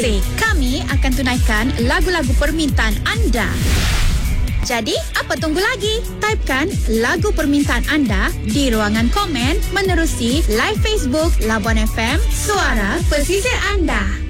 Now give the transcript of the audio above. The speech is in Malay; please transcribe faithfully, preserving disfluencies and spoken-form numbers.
Asik. Kami akan tunaikan lagu-lagu permintaan anda. Jadi, apa tunggu lagi? Typekan lagu permintaan anda di ruangan komen menerusi live Facebook Labuan F M, suara pesisir anda.